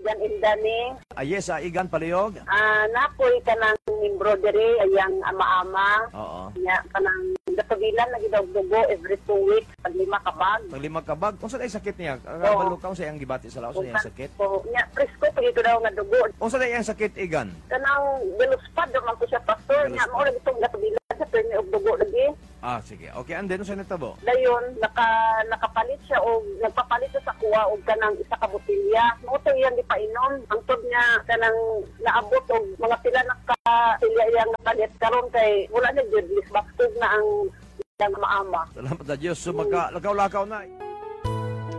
Yan indani. Yes, Igan Palihog. Napoy ka ng embroidery, ayang ama-ama. Oo. Nya kanang gatubilan lagi daw dugo every 2 weeks pag 5 ka bag. Pag 5 ka bag, unsa day sakit niya? Oo. Balukaw sa iyang gibati sa laos niya sakit. So, nya presko pag ito daw nga dugo. Unsa day iyang sakit, Igan? Kanang veluspad man ko siya pastor. Nya mo lang itong gatubilan sa permi og dugo lagi. Sige. Okay, and then unsa nitabo? Dayon nakapalit siya o nagpapalit siya sa kuha og kanang isa ka botelya. Mo to iyang gipainom. Ang tod niya kanang naabot og mga pila na ka silya iyang napalit karon kay wala na jud lisbaktog na ang maama. Salamat sa Diyos. So, magka lakaw-lakaw na.